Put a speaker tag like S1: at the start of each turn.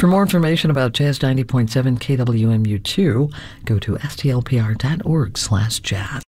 S1: For more information about Jazz 90.7 KWMU2, go to stlpr.org/jazz.